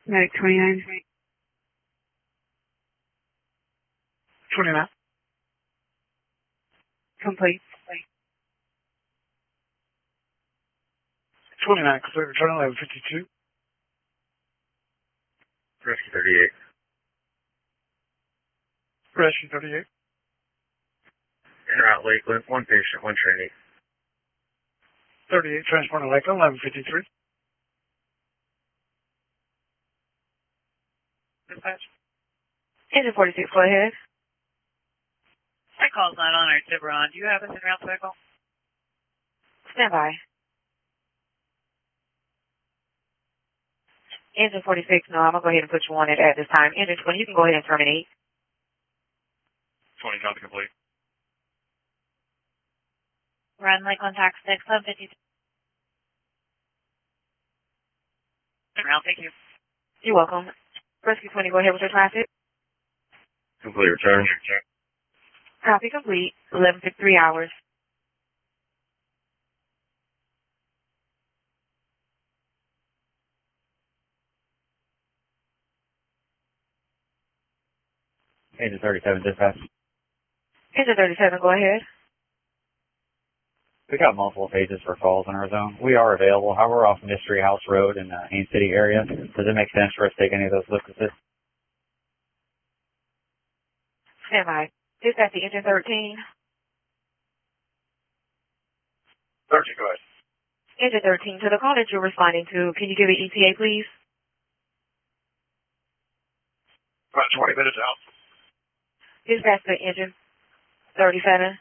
Medic 29. 29. Complete. 29, clear return 1152. Rescue 38. Rescue 38. En route Lakeland, one patient, one trainee. 38, transport to Lakeland 1153. Dispatch. Engine 46, go ahead. That call's not on our Tiburon. Do you have this in route cycle? Stand by. Engine 46, no, I'm going to go ahead and put you on it at this time. Engine 20, you can go ahead and terminate. 20, copy complete. Run Lakeland Tax 6, 1152. Route, thank you. You're welcome. Rescue 20, go ahead with your traffic. Complete return. Copy complete. 11:53 hours. Agent 37, dispatch. Engine 37, go ahead. We got multiple pages for calls in our zone. We are available. However, we're off Mystery House Road in the Haines City area. Does it make sense for us to take any of those liquids? Stand by. Dispatch the Engine 13. 13, go ahead. Engine 13, to the call that you're responding to, can you give an ETA, please? About 20 minutes out. Dispatch the Engine 37.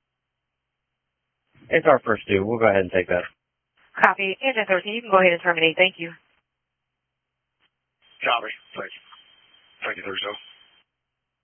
It's our first due. We'll go ahead and take that. Copy. Engine 13, you can go ahead and terminate. Thank you. Copy. Thank you. Thank you, 37.